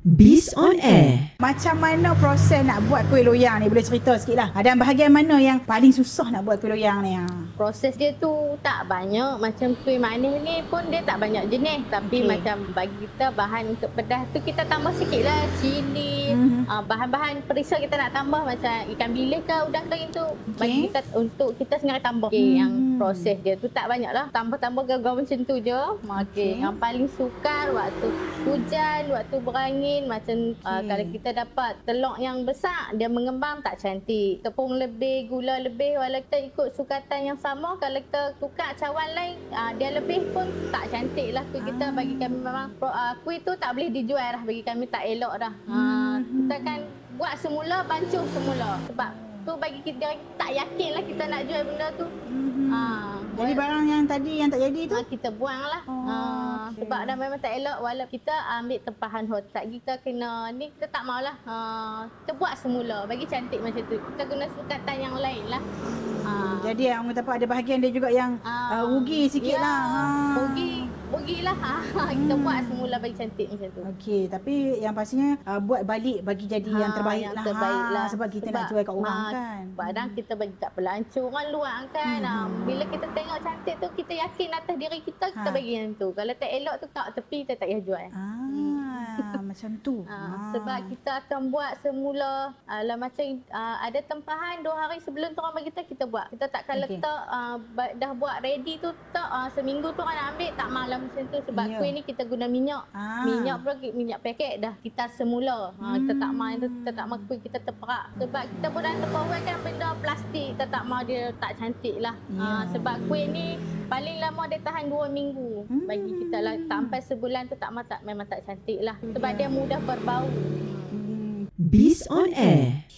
Biz on Air. Macam mana proses nak buat kuih loyang ni? Boleh cerita sikit lah. Dan bahagian mana yang paling susah nak buat kuih loyang ni? Proses dia tu tak banyak. Macam kuih manis ni pun dia tak banyak jenis. Tapi macam bagi kita bahan untuk pedas tu kita tambah sikit lah. Cili, bahan-bahan perisa kita nak tambah macam ikan bilis ke udang kering tu. Bagi kita untuk kita sengaja tambah. Yang proses dia tu tak banyak lah. Tambah-tambah gagal macam tu je. Yang paling sukar waktu hujan, waktu berangin. Macam kalau kita dapat telur yang besar, dia mengembang tak cantik. Tepung lebih, gula lebih, walau kita ikut sukatan yang sama. Kalau kita tukar cawan lain, dia lebih pun tak cantik lah. Kuih kita bagi kami memang kuih tu tak boleh dijual lah. Bagi kami tak elok dah. Kita kan buat semula, bancuh semula. Sebab tu bagi kita tak yakin lah kita nak jual benda tu. Jadi barang yang tadi yang tak jadi tu kita buang lah. Sebab dah memang tak elok. Walau kita ambil tempahan hotak, kita kena ni kita tak maulah. Kita buat semula bagi cantik macam tu. Kita guna sukatan yang lain lah. Jadi yang kata apa, ada bahagian dia juga yang rugi sikit lah. Rugi lah. Kita buat semula bagi cantik macam tu. Okey, tapi yang pastinya buat balik bagi jadi yang terbaik lah. Sebab kita nak jual kat orang kan. Kadang kita bagi kat pelancong orang luar kan. Bila kita tengok cantik tu, kita yakin atas diri kita, kita bagi yang tu. Kalau tak elok tu kat tepi, kita tak payah jual. Macam tu. Sebab kita akan buat semula macam ada tempahan 2 hari sebelum tu orang bagi kita buat. Kita takkan letak dah buat ready tu seminggu tu orang nak ambil tak malam macam tu. Sebab kuih ni kita guna minyak. Minyak pun minyak paket dah kita semula. Kita tak mahu kita tak mahu kuih kita terperak. Sebab kita pun dah terpawai kan benda plastik, kita tak mahu dia tak cantik lah. Sebab kuih ni paling lama dia tahan 2 minggu. Bagi kita lah sampai sebulan tu memang tak cantik lah. Sebab dia mudah berbau. Biz on Air.